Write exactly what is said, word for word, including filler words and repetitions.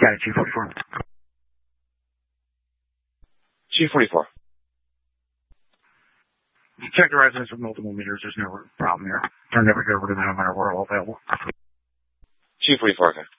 Got it, G forty-four. G forty-four. Check the residence with multiple meters. There's no problem here. Turn every over to them no matter where all available. G forty-four, okay.